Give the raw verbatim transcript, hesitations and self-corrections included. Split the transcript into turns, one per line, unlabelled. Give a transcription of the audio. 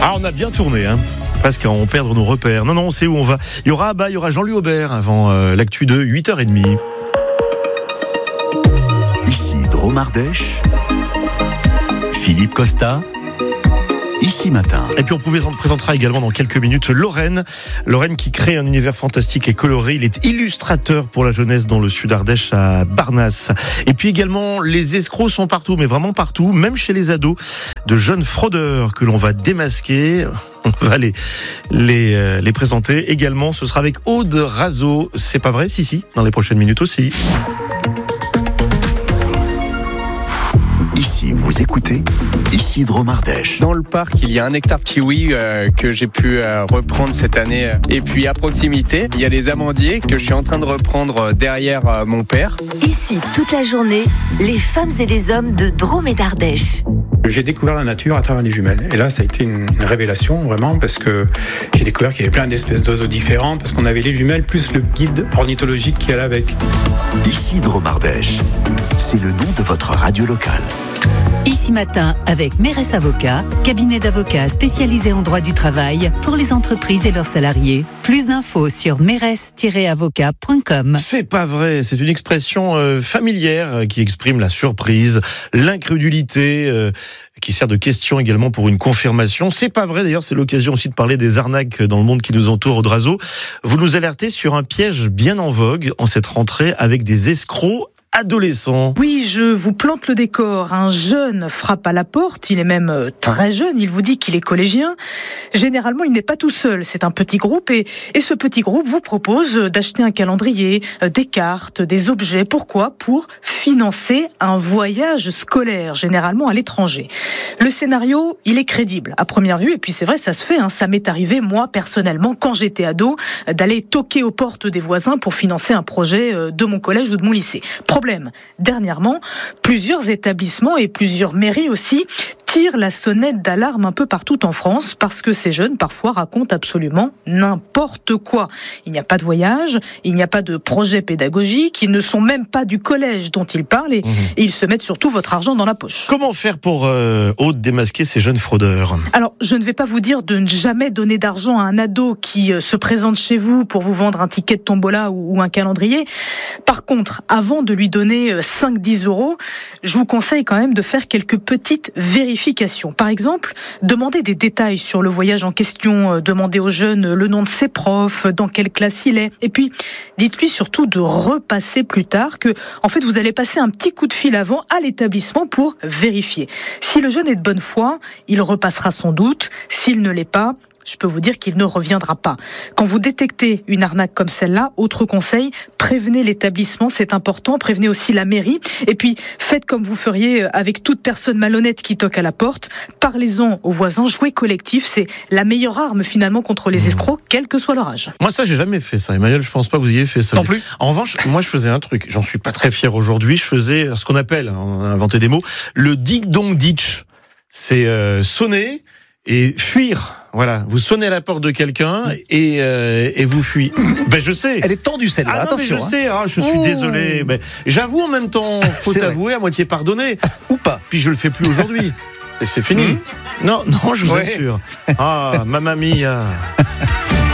Ah, on a bien tourné, hein. Presque on perd nos repères. Non, non, on sait où on va. Il y aura, bah, il y aura Jean-Louis Aubert avant euh, l'actu de huit heures trente.
Ici Drôme Ardèche, Philippe Costa. Ici Matin.
Et puis on vous présentera également dans quelques minutes Lorraine. Lorraine qui crée un univers fantastique et coloré. Il est illustrateur pour la jeunesse dans le sud Ardèche à Barnas. Et puis également les escrocs sont partout, mais vraiment partout, même chez les ados. De jeunes fraudeurs que l'on va démasquer. On va les, les, euh, les présenter également. Ce sera avec Aude Razo. C'est pas vrai? Si, si, dans les prochaines minutes aussi.
Ici, vous écoutez Ici Drôme Ardèche.
Dans le parc, il y a un hectare de kiwi euh, que j'ai pu euh, reprendre cette année. Et puis à proximité, il y a les amandiers que je suis en train de reprendre derrière euh, mon père.
Ici, toute la journée, les femmes et les hommes de Drôme et d'Ardèche.
J'ai découvert la nature à travers les jumelles. Et là, ça a été une révélation, vraiment, parce que j'ai découvert qu'il y avait plein d'espèces d'oiseaux différents, parce qu'on avait les jumelles, plus le guide ornithologique qui allait avec.
Ici Drôme Ardèche, c'est le nom de votre radio locale.
Ici Matin avec Mérès Avocat, cabinet d'avocats spécialisé en droit du travail pour les entreprises et leurs salariés. Plus d'infos sur mérès tiret avocat point com.
C'est pas vrai, c'est une expression euh, familière qui exprime la surprise, l'incrédulité, euh, qui sert de question également pour une confirmation. C'est pas vrai, d'ailleurs, c'est l'occasion aussi de parler des arnaques dans le monde qui nous entoure. Aude Razo, vous nous alertez sur un piège bien en vogue en cette rentrée avec des escrocs adolescent.
Oui, je vous plante le décor. Un jeune frappe à la porte, il est même très jeune, il vous dit qu'il est collégien. Généralement, il n'est pas tout seul, c'est un petit groupe et, et ce petit groupe vous propose d'acheter un calendrier, des cartes, des objets. Pourquoi ? Pour financer un voyage scolaire, généralement à l'étranger. Le scénario, il est crédible à première vue et puis c'est vrai, ça se fait. Hein. Ça m'est arrivé, moi, personnellement, quand j'étais ado, d'aller toquer aux portes des voisins pour financer un projet de mon collège ou de mon lycée. Problème, dernièrement, plusieurs établissements et plusieurs mairies aussi tirent la sonnette d'alarme un peu partout en France parce que ces jeunes parfois racontent absolument n'importe quoi. Il n'y a pas de voyage, il n'y a pas de projet pédagogique, ils ne sont même pas du collège dont ils parlent et, mmh. et ils se mettent surtout votre argent dans la poche.
Comment faire pour euh, Aude démasquer ces jeunes fraudeurs ?
Alors, je ne vais pas vous dire de ne jamais donner d'argent à un ado qui euh, se présente chez vous pour vous vendre un ticket de tombola ou, ou un calendrier. Par contre, avant de lui donner cinq à dix euros, je vous conseille quand même de faire quelques petites vérifications. Par exemple, demandez des détails sur le voyage en question, demandez au jeune le nom de ses profs, dans quelle classe il est, et puis dites-lui surtout de repasser plus tard que, en fait, vous allez passer un petit coup de fil avant à l'établissement pour vérifier. Si le jeune est de bonne foi, il repassera sans doute. S'il ne l'est pas, je peux vous dire qu'il ne reviendra pas. Quand vous détectez une arnaque comme celle-là, autre conseil, prévenez l'établissement, c'est important, prévenez aussi la mairie, et puis faites comme vous feriez avec toute personne malhonnête qui toque à la porte, parlez-en aux voisins, jouez collectif, c'est la meilleure arme finalement contre les escrocs, quel que soit leur âge.
Moi ça j'ai jamais fait ça, Emmanuel, je pense pas que vous ayez fait ça.
Non plus.
En revanche, moi je faisais un truc, j'en suis pas très fier aujourd'hui, je faisais ce qu'on appelle, on a inventé des mots, le dig-dong ditch. C'est euh, sonner et fuir. Voilà, vous sonnez à la porte de quelqu'un et, euh, et vous fuyez. Ben je sais.
Elle est tendue celle-là.
Ah non,
attention.
Mais je
hein.
sais, hein, je suis
Ouh.
désolé. Mais j'avoue en même temps, faut
C'est
avouer à moitié pardonner
Ou pas.
Puis je le fais plus aujourd'hui. C'est, c'est fini. Mmh. Non, non, je vous
ouais.
assure. Ah, mamma mia.